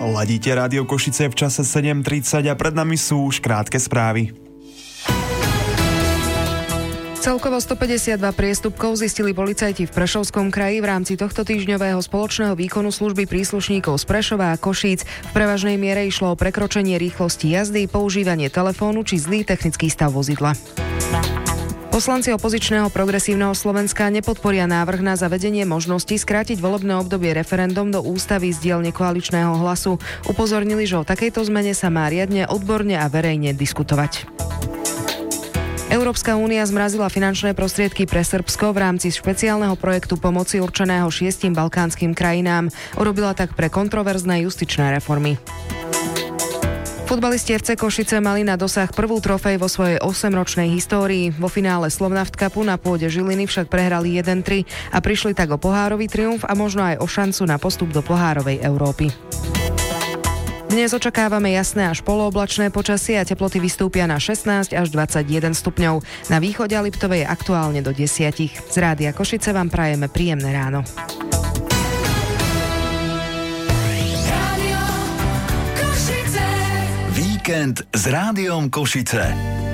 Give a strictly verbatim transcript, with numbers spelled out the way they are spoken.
Ladíte Rádio Košice v čase sedem tridsať a pred nami sú už krátke správy. Celkovo stopäťdesiatdva priestupkov zistili policajti v Prešovskom kraji v rámci tohto týždňového spoločného výkonu služby príslušníkov z Prešova a Košíc. V prevažnej miere išlo o prekročenie rýchlosti jazdy, používanie telefónu či zlý technický stav vozidla. Poslanci opozičného Progresívneho Slovenska nepodporia návrh na zavedenie možnosti skrátiť volebné obdobie referendum do ústavy z dielne Koaličného Hlasu. Upozornili, že o takejto zmene sa má riadne, odborne a verejne diskutovať. Európska únia zmrazila finančné prostriedky pre Srbsko v rámci špeciálneho projektu pomoci určeného šiestim balkánskym krajinám. Urobila tak pre kontroverzné justičné reformy. Futbalisti ef cé Košice mali na dosah prvú trofej vo svojej osemročnej histórii. Vo finále Slovnaft Cupu na pôde Žiliny však prehrali jeden tri a prišli tak o pohárový triumf a možno aj o šancu na postup do pohárovej Európy. Dnes očakávame jasné až polooblačné počasie a teploty vystúpia na šestnásť až dvadsaťjeden stupňov. Na východe a Liptovej je aktuálne do desať. Z Rádia Košice vám prajeme príjemné ráno. Víkend s Rádiom Košice.